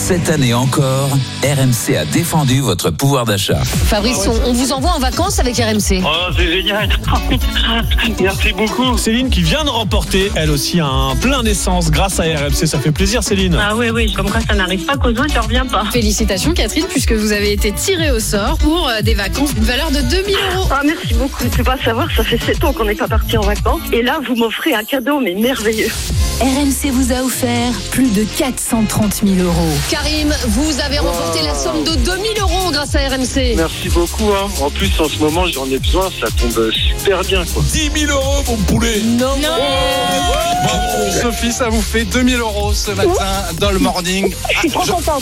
Cette année encore, RMC a défendu votre pouvoir d'achat. Fabrice, on vous envoie en vacances avec RMC. Oh, c'est génial. Merci beaucoup. Céline qui vient de remporter, elle aussi, un plein d'essence grâce à RMC. Ça fait plaisir, Céline. Ah oui, comme quoi ça n'arrive pas qu'aux autres, ça revient pas. Félicitations Catherine, puisque vous avez été tirée au sort pour des vacances d'une valeur de 2 000 €. Ah merci beaucoup. Tu peux pas savoir, ça fait 7 ans qu'on n'est pas parti en vacances. Et là, vous m'offrez un cadeau, mais merveilleux. RMC vous a offert plus de 430 000 €. Karim, vous avez remporté la somme de 2 000 € grâce à RMC. Merci beaucoup. En plus, en ce moment, j'en ai besoin. Ça tombe super bien, quoi. 10 000 €, mon poulet. Non. Bravo Sophie, ça vous fait 2 000 € ce matin dans le morning. Je suis trop contente.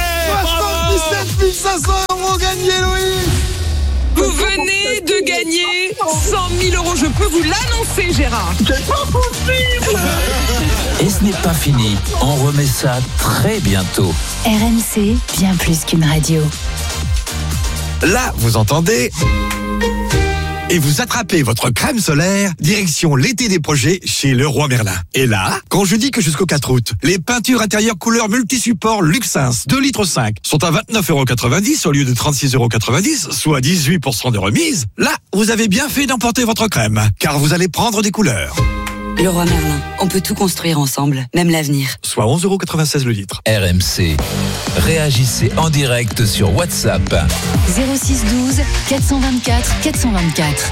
77 500 € gagnés, Louis. Vous venez de gagner 100 000 €. Je peux vous l'annoncer, Gérard. C'est pas possible. Et ce n'est pas fini, on remet ça très bientôt. RMC, bien plus qu'une radio. Là, vous entendez ? Et vous attrapez votre crème solaire, direction l'été des projets chez Leroy Merlin. Et là, quand je dis que jusqu'au 4 août, les peintures intérieures couleur multi-support Luxins 2,5 litres sont à 29,90 € au lieu de 36,90 €, soit 18% de remise, là, vous avez bien fait d'emporter votre crème, car vous allez prendre des couleurs. Leroy Merlin, on peut tout construire ensemble, même l'avenir. Soit 11,96 € le litre. RMC, réagissez en direct sur WhatsApp. 06 12 424 424.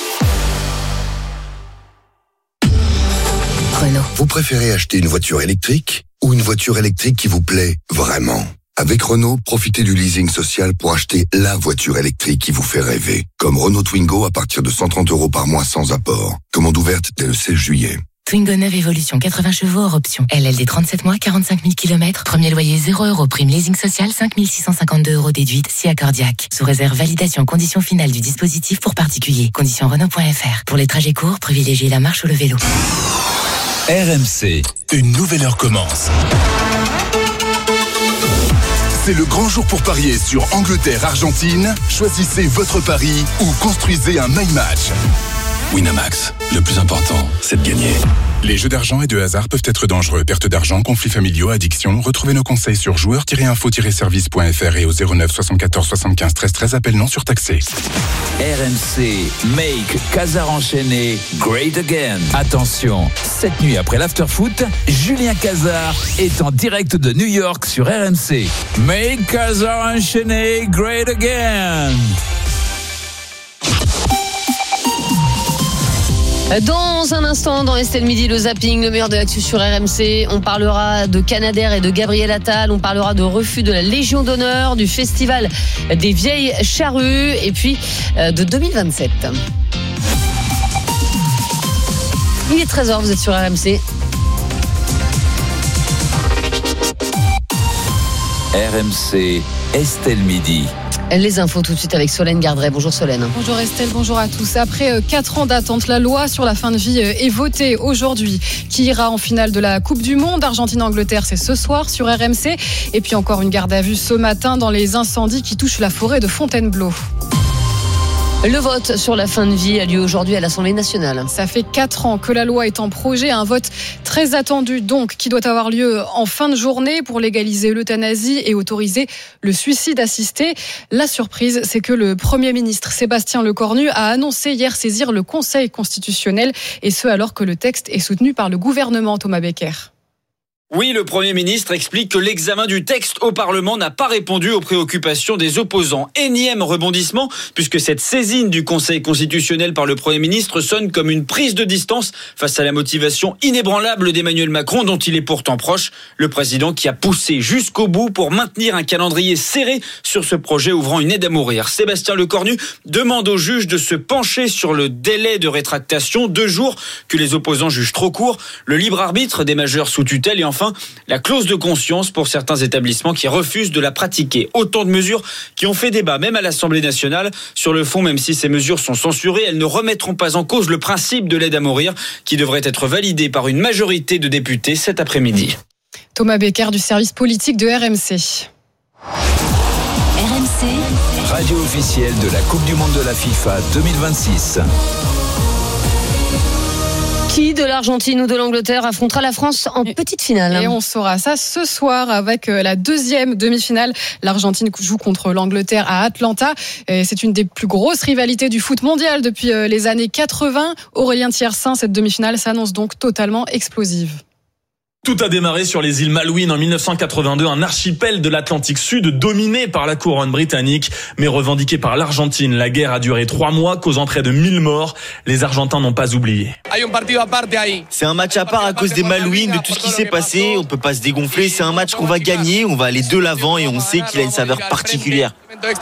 Renault. Vous préférez acheter une voiture électrique ou une voiture électrique qui vous plaît vraiment ? Avec Renault, profitez du leasing social pour acheter la voiture électrique qui vous fait rêver. Comme Renault Twingo à partir de 130 € par mois sans apport. Commande ouverte dès le 16 juillet. Twingo 9 Evolution, 80 chevaux hors option. LLD 37 mois, 45 000 km. Premier loyer 0 €. Prime leasing social, 5 652 € déduite, si accordiaque. Sous réserve validation condition finale du dispositif pour particuliers. Conditions Renault.fr. Pour les trajets courts, privilégiez la marche ou le vélo. RMC, une nouvelle heure commence. C'est le grand jour pour parier sur Angleterre-Argentine. Choisissez votre pari ou construisez un my match. Winamax, le plus important, c'est de gagner. Les jeux d'argent et de hasard peuvent être dangereux. Perte d'argent, conflits familiaux, addiction. Retrouvez nos conseils sur joueurs-info-service.fr et au 09 74 75 13 13. Appel non surtaxé. RMC, make Cazard enchaîné great again. Attention, cette nuit après l'after-foot, Julien Cazard est en direct de New York sur RMC. Make Cazard enchaîné great again. Dans un instant, dans Estelle Midi, le zapping, le meilleur de l'actu sur RMC. On parlera de Canadair et de Gabriel Attal. On parlera de refus de la Légion d'honneur, du festival des vieilles charrues et puis de 2027. Il est 13h, vous êtes sur RMC. RMC, Estelle Midi. Les infos tout de suite avec Solène Gardret. Bonjour Solène. Bonjour Estelle, bonjour à tous. Après 4 ans d'attente, la loi sur la fin de vie est votée aujourd'hui, qui ira en finale de la Coupe du Monde. Argentine-Angleterre, c'est ce soir sur RMC. Et puis encore une garde à vue ce matin dans les incendies qui touchent la forêt de Fontainebleau. Le vote sur la fin de vie a lieu aujourd'hui à l'Assemblée nationale. Ça fait 4 ans que la loi est en projet, un vote très attendu donc qui doit avoir lieu en fin de journée pour légaliser l'euthanasie et autoriser le suicide assisté. La surprise, c'est que le Premier ministre Sébastien Lecornu a annoncé hier saisir le Conseil constitutionnel et ce alors que le texte est soutenu par le gouvernement. Thomas Becker. Oui, le Premier ministre explique que l'examen du texte au Parlement n'a pas répondu aux préoccupations des opposants. Énième rebondissement, puisque cette saisine du Conseil constitutionnel par le Premier ministre sonne comme une prise de distance face à la motivation inébranlable d'Emmanuel Macron, dont il est pourtant proche. Le président qui a poussé jusqu'au bout pour maintenir un calendrier serré sur ce projet ouvrant une aide à mourir. Sébastien Lecornu demande au juge de se pencher sur le délai de rétractation, 2 jours que les opposants jugent trop court, le libre arbitre des majeurs sous tutelle et enfin la clause de conscience pour certains établissements qui refusent de la pratiquer. Autant de mesures qui ont fait débat, même à l'Assemblée nationale. Sur le fond, même si ces mesures sont censurées, elles ne remettront pas en cause le principe de l'aide à mourir qui devrait être validé par une majorité de députés cet après-midi. Thomas Becker du service politique de RMC. RMC, radio officielle de la Coupe du Monde de la FIFA 2026. Qui de l'Argentine ou de l'Angleterre affrontera la France en petite finale? Et on saura ça ce soir avec la deuxième demi-finale. L'Argentine joue contre l'Angleterre à Atlanta. Et c'est une des plus grosses rivalités du foot mondial depuis les années 80. Aurélien Thiersin, cette demi-finale s'annonce donc totalement explosive. Tout a démarré sur les îles Malouines en 1982, un archipel de l'Atlantique Sud dominé par la couronne britannique, mais revendiqué par l'Argentine. La guerre a duré 3 mois, causant près de 1000 morts. Les Argentins n'ont pas oublié. C'est un match à part à cause des Malouines, de tout ce qui s'est passé. On peut pas se dégonfler. C'est un match qu'on va gagner. On va aller de l'avant et on sait qu'il a une saveur particulière.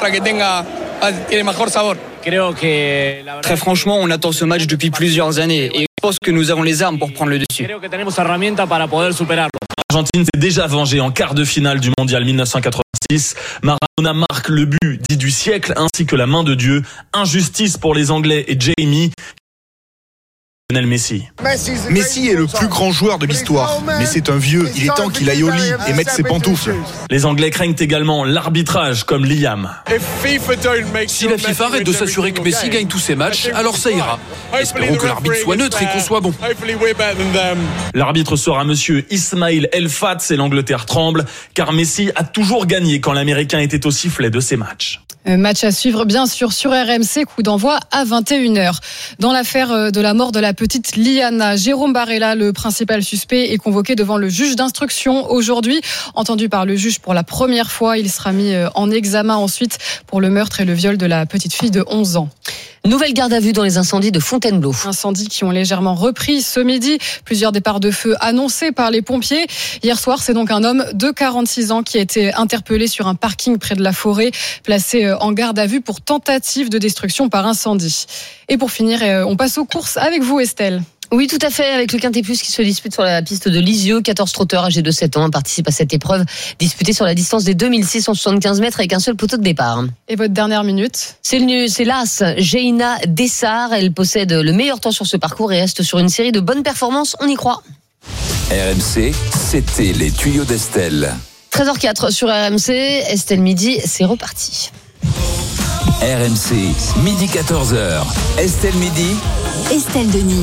Très franchement, on attend ce match depuis plusieurs années et je pense que nous avons les armes pour prendre le dessus. L'Argentine s'est déjà vengée en quart de finale du mondial 1986. Maradona marque le but dit du siècle ainsi que la main de Dieu. Injustice pour les Anglais et Jamie. Messi. Messi est le plus grand joueur de l'histoire, mais c'est un vieux. Il est temps qu'il aille au lit et mette ses pantoufles. Les Anglais craignent également l'arbitrage comme Liam. Si la FIFA arrête de s'assurer que Messi gagne tous ses matchs, alors ça ira. Espérons que l'arbitre soit neutre et qu'on soit bon. L'arbitre sera monsieur Ismail El Fat et l'Angleterre tremble car Messi a toujours gagné quand l'Américain était au sifflet de ses matchs. Match à suivre bien sûr sur RMC, coup d'envoi à 21h. Dans l'affaire de la mort de la petite Liana, Jérôme Barella, le principal suspect, est convoqué devant le juge d'instruction aujourd'hui. Entendu par le juge pour la première fois, il sera mis en examen ensuite pour le meurtre et le viol de la petite fille de 11 ans. Nouvelle garde à vue dans les incendies de Fontainebleau. Incendies qui ont légèrement repris ce midi. Plusieurs départs de feu annoncés par les pompiers. Hier soir, c'est donc un homme de 46 ans qui a été interpellé sur un parking près de la forêt, placé en garde à vue pour tentative de destruction par incendie. Et pour finir, on passe aux courses avec vous, Estelle. Oui, tout à fait, avec le Quintet Plus qui se dispute sur la piste de Lisieux. 14 trotteurs âgés de 7 ans participent à cette épreuve disputée sur la distance des 2675 mètres avec un seul poteau de départ. Et votre dernière minute? C'est l'As, Jeina Dessart. Elle possède le meilleur temps sur ce parcours et reste sur une série de bonnes performances, on y croit. RMC, c'était les tuyaux d'Estelle. 13h04 sur RMC, Estelle Midi, c'est reparti. RMC, midi 14h. Estelle Midi. Estelle Denis.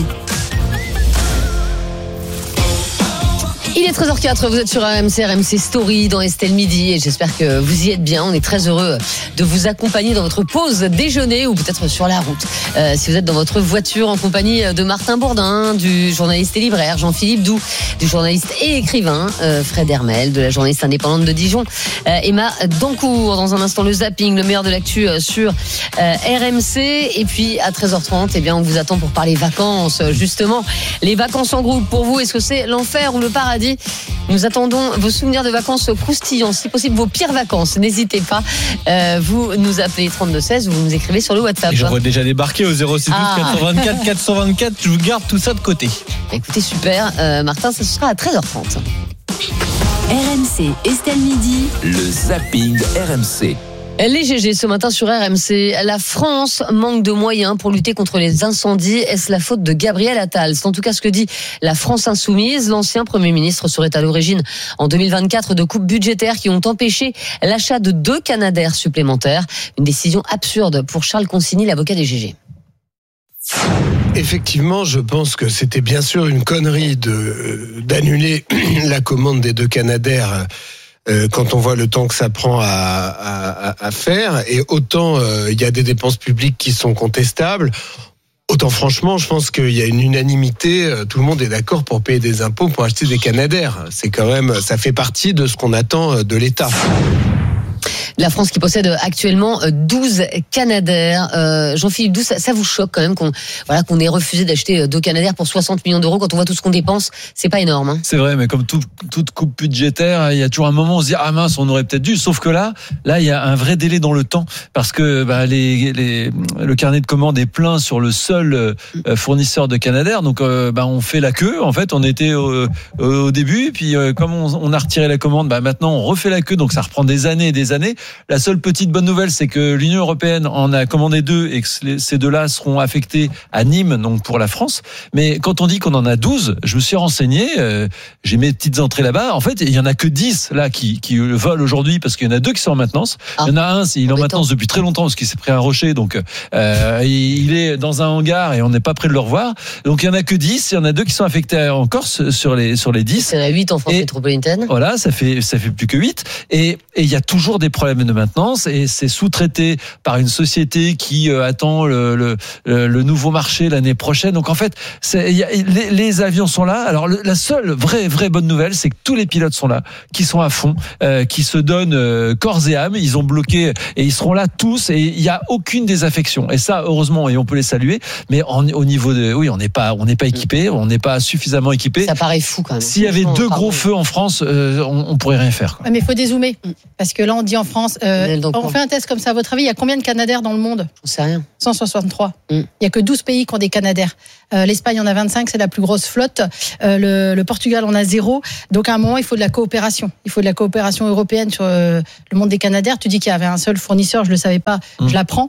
Il est 13h04, vous êtes sur RMC Story dans Estelle Midi et j'espère que vous y êtes bien. On est très heureux de vous accompagner dans votre pause déjeuner ou peut-être sur la route. Si vous êtes dans votre voiture en compagnie de Martin Bourdin, du journaliste et libraire Jean-Philippe Doux, du journaliste et écrivain Fred Hermel, de la journaliste indépendante de Dijon Emma Dancourt. Dans un instant, le zapping, le meilleur de l'actu sur RMC. Et puis à 13h30, eh bien, on vous attend pour parler vacances. Justement, les vacances en groupe pour vous, est-ce que c'est l'enfer ou le paradis? Nous attendons vos souvenirs de vacances croustillants, si possible vos pires vacances. N'hésitez pas, vous nous appelez 3216 ou vous nous écrivez sur le WhatsApp. Je vois déjà débarquer au 06 424 424. Je vous garde tout ça de côté. Écoutez, super. Martin, ça sera à 13h30. RMC, Estelle Midi. Le zapping RMC. Les GG ce matin sur RMC. La France manque de moyens pour lutter contre les incendies. Est-ce la faute de Gabriel Attal? C'est en tout cas ce que dit la France Insoumise. L'ancien Premier ministre serait à l'origine en 2024 de coupes budgétaires qui ont empêché l'achat de 2 Canadair supplémentaires. Une décision absurde pour Charles Consigny, l'avocat des GG. Effectivement, je pense que c'était bien sûr une connerie d'annuler la commande des 2 Canadair. Quand on voit le temps que ça prend à faire, et autant il y a des dépenses publiques qui sont contestables, autant franchement, je pense qu'il y a une unanimité, tout le monde est d'accord pour payer des impôts pour acheter des Canadair. C'est quand même, ça fait partie de ce qu'on attend de l'État. La France qui possède actuellement 12 Canadair. Jean-Philippe Doux, ça vous choque quand même qu'on ait refusé d'acheter 2 Canadair pour 60 millions d'euros quand on voit tout ce qu'on dépense? C'est pas énorme. Hein. C'est vrai, mais comme toute coupe budgétaire, il y a toujours un moment où on se dit ah mince, on aurait peut-être dû. Sauf que là, il y a un vrai délai dans le temps parce que le carnet de commandes est plein sur le seul fournisseur de Canadair. Donc on fait la queue. En fait, on était au début, puis comme on a retiré la commande, maintenant on refait la queue. Donc ça reprend des années et des années. La seule petite bonne nouvelle, c'est que l'Union européenne en a commandé 2 et que ces 2-là seront affectés à Nîmes, donc pour la France. Mais quand on dit qu'on en a 12, je me suis renseigné, j'ai mes petites entrées là-bas. En fait, il y en a que 10 là qui volent aujourd'hui parce qu'il y en a 2 qui sont en maintenance. Il y en a un, il est en maintenance depuis très longtemps parce qu'il s'est pris un rocher, donc il est dans un hangar et on n'est pas près de le revoir. Donc il y en a que 10, il y en a 2 qui sont affectés en Corse sur les 10. Il y en a 8 en France métropolitaine. Voilà, ça fait plus que 8 et il y a toujours des problèmes de maintenance et c'est sous-traité par une société qui attend le nouveau marché l'année prochaine. Donc en fait, les avions sont là. Alors la seule vraie bonne nouvelle, c'est que tous les pilotes sont là, qui sont à fond, qui se donnent corps et âme. Ils ont bloqué et ils seront là tous et il y a aucune désaffection. Et ça, heureusement, et on peut les saluer. Mais au niveau on n'est pas équipé, on n'est pas suffisamment équipé. Ça paraît fou quand même. S'il y avait 2 gros feux en France, on pourrait rien faire. Mais il faut dézoomer parce que là on dit en France, on fait un test comme ça. À votre avis, il y a combien de Canadair dans le monde? Je sais rien. 163. Il y a que 12 pays qui ont des Canadair. L'Espagne en a 25, c'est la plus grosse flotte. Le Portugal en a 0. Donc à un moment, il faut de la coopération. Il faut de la coopération européenne sur le monde des Canadair. Tu dis qu'il y avait un seul fournisseur, je le savais pas, je l'apprends.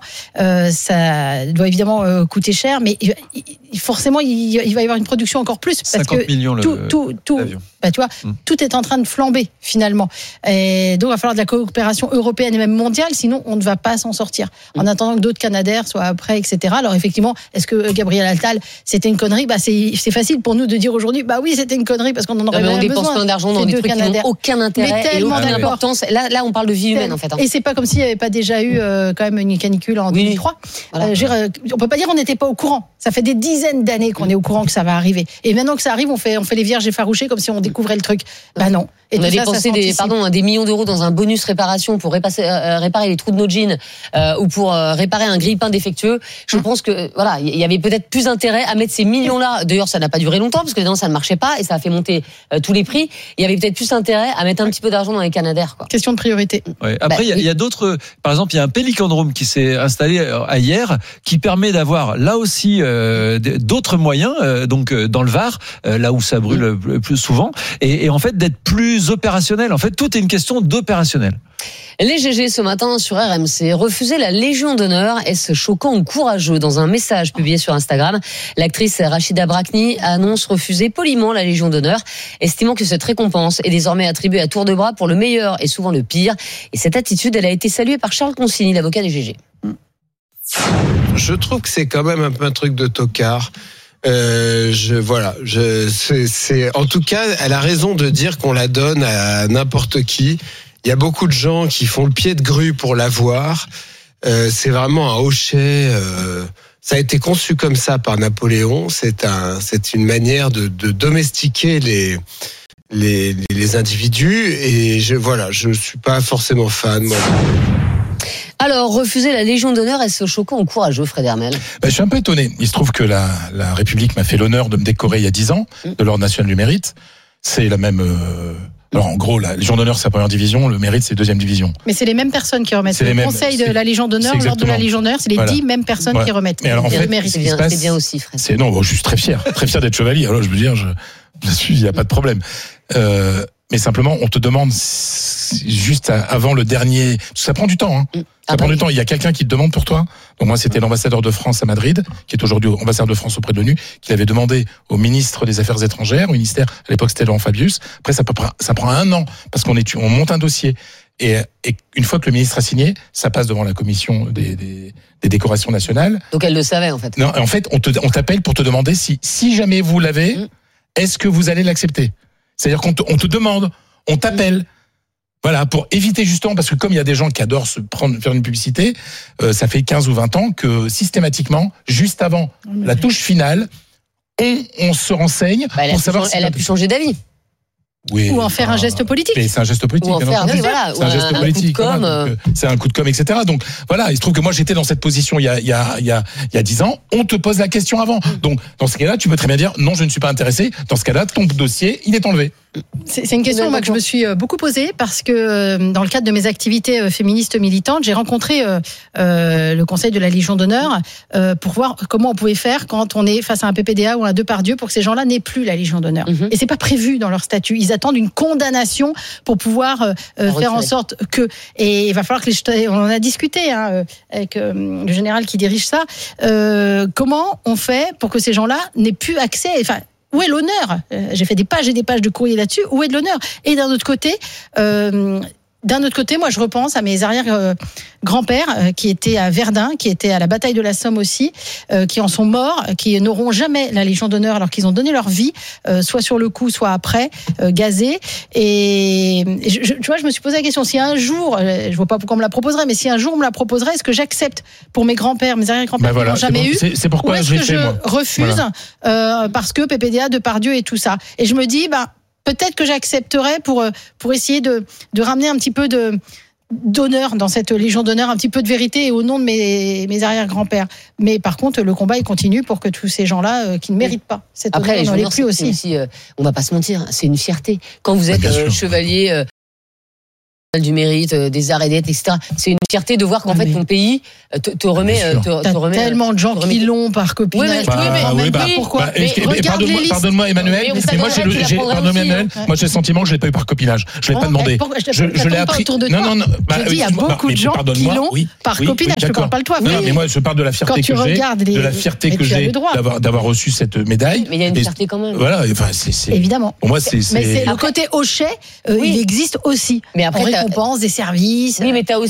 Ça doit évidemment coûter cher, mais forcément, il va y avoir une production encore plus parce 50 que millions tout, tu vois, tout est en train de flamber finalement. Et donc, il va falloir de la coopération européenne et même mondiale, sinon on ne va pas s'en sortir. En attendant que d'autres Canadair soient prêts, etc. Alors effectivement, est-ce que Gabriel Attal, c'était une connerie? C'est facile pour nous de dire aujourd'hui, oui, c'était une connerie parce qu'on en aurait besoin. On dépense plein d'argent dans des trucs qui n'ont aucun intérêt et aucune importance. Là, on parle de vie humaine en fait. Et c'est pas comme s'il n'y avait pas déjà eu quand même une canicule en 2003. Voilà. On peut pas dire qu'on n'était pas au courant. Ça fait des dizaines d'années qu'on est au courant que ça va arriver. Et maintenant que ça arrive, on fait les vierges effarouchées comme si on découvrait le truc. Non. Et on a dépensé des millions d'euros dans un bonus réparation pour réparer les trous de nos jeans ou pour réparer un grille-pain défectueux. Je pense que il y avait peut-être plus intérêt à mettre ces millions-là. D'ailleurs, ça n'a pas duré longtemps parce que ça ne marchait pas et ça a fait monter tous les prix. Il y avait peut-être plus intérêt à mettre un petit peu d'argent dans les Canadair. Question de priorité. Ouais. Après, il y a d'autres. Par exemple, il y a un Pélicandrome qui s'est installé à hier, qui permet d'avoir là aussi d'autres moyens, donc dans le Var, là où ça brûle plus souvent, et en fait d'être plus opérationnel. En fait, tout est une question d'opérationnel. Les GG ce matin sur RMC. Refuser la Légion d'honneur, est-ce choquant ou courageux? Dans un message publié sur Instagram, l'actrice Rachida Brakni annonce refuser poliment la Légion d'honneur, estimant que cette récompense est désormais attribuée à tour de bras pour le meilleur et souvent le pire. Et cette attitude, elle a été saluée par Charles Consigny, l'avocat des GG. Je trouve que c'est quand même un peu un truc de tocard. En tout cas, elle a raison de dire qu'on la donne à n'importe qui. Il y a beaucoup de gens qui font le pied de grue pour l'avoir. C'est vraiment un hochet. Ça a été conçu comme ça par Napoléon. C'est une manière de domestiquer les individus. Et je suis pas forcément fan, moi. Alors, refuser la Légion d'honneur, est-ce choquant ou courageux, Fred Hermel? Je suis un peu étonné. Il se trouve que la République m'a fait l'honneur de me décorer il y a 10 ans de l'Ordre national du mérite. C'est la même... Alors en gros, la Légion d'honneur c'est la première division, le mérite c'est deuxième division. Mais c'est les mêmes personnes qui remettent. Le conseil de la Légion d'honneur, l'ordre de la Légion d'honneur, c'est les 10 mêmes personnes qui remettent. Mais alors en fait, c'est bien aussi, Fred. Je suis très fier d'être chevalier. Alors je veux dire, là-dessus il n'y a pas de problème. Mais simplement, on te demande juste avant le dernier. Ça prend du temps. Ça prend du temps. Il y a quelqu'un qui te demande pour toi. Donc moi, c'était l'ambassadeur de France à Madrid, qui est aujourd'hui ambassadeur de France auprès de l'ONU, qui l'avait demandé au ministre des Affaires étrangères, au ministère. À l'époque, c'était Laurent Fabius. Après, ça prend 1 an parce on monte un dossier. Et une fois que le ministre a signé, ça passe devant la commission des décorations nationales. Donc elle le savait en fait. Non, en fait, on t'appelle pour te demander si jamais vous l'avez, est-ce que vous allez l'accepter? C'est-à-dire qu'on te demande, on t'appelle. Voilà, pour éviter justement, parce que comme il y a des gens qui adorent faire une publicité, ça fait 15 ou 20 ans que systématiquement, juste avant la touche finale, on se renseigne pour savoir elle a pu changer d'avis. Oui, ou en faire un geste politique. Mais c'est un geste politique. Ou en faire, c'est un geste politique. C'est un coup de com', etc. Donc voilà, il se trouve que moi j'étais dans cette position il y a 10 ans. On te pose la question avant. Donc dans ce cas-là, tu peux très bien dire non, je ne suis pas intéressé. Dans ce cas-là, ton dossier, il est enlevé. C'est une question moi, que je me suis beaucoup posée parce que dans le cadre de mes activités féministes militantes, j'ai rencontré le Conseil de la Légion d'honneur pour voir comment on pouvait faire quand on est face à un PPDA ou un Depardieu pour que ces gens-là n'aient plus la Légion d'honneur. Et c'est pas prévu dans leur statut. Ils attendent une condamnation pour pouvoir faire en sorte que, et il va falloir que on en a discuté avec le général qui dirige ça, comment on fait pour que ces gens-là n'aient plus accès, enfin, où est l'honneur ? J'ai fait des pages et des pages de courrier là-dessus. Où est l'honneur ? Et d'un autre côté, moi, je repense à mes arrière-grands-pères qui étaient à Verdun, qui étaient à la bataille de la Somme aussi, qui en sont morts, qui n'auront jamais la Légion d'honneur alors qu'ils ont donné leur vie, soit sur le coup, soit après, gazés. Et tu vois, je me suis posé la question, si un jour, je vois pas pourquoi on me la proposerait, mais si un jour on me la proposerait, est-ce que j'accepte pour mes grands-pères, mes arrière-grands-pères qui n'ont jamais eu, c'est pourquoi ou est-ce que je refuse parce que PPDA, Depardieu et tout ça. Et je me dis, peut-être que j'accepterais pour essayer de ramener un petit peu d'honneur dans cette Légion d'honneur, un petit peu de vérité et au nom de mes arrière-grands-pères. Mais par contre, le combat il continue pour que tous ces gens-là qui ne méritent pas cette honneur n'en aient plus aussi. On va pas se mentir, c'est une fierté. Quand vous êtes chevalier du mérite, des arts et dettes, etc. C'est une fierté de voir qu'en fait ton pays te remet. Tellement de gens qui l'ont par copinage. Pourquoi pardonne-moi Emmanuel, mais moi j'ai le sentiment que je l'ai pas eu par copinage. Je l'ai pas demandé. Je l'ai appris. Non. Il y a beaucoup de gens qui l'ont par copinage. Je ne parle pas de toi. Non, mais moi je parle de la fierté que j'ai, d'avoir reçu cette médaille. Mais il y a une fierté quand même. Voilà, évidemment. Pour moi c'est le côté hochet. Il existe aussi. Mais après récompense des services. Oui, mais t'as aussi